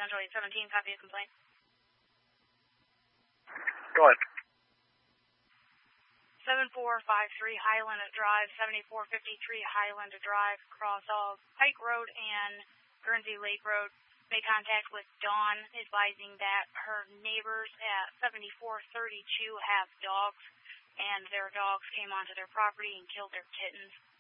Central 817, copy a complaint. Go ahead. 7453 Highland Drive, 7453 Highland Drive, cross of Pike Road and Guernsey Lake Road. Made contact with Dawn, advising that her neighbors at 7432 have dogs, and their dogs came onto their property and killed their kittens.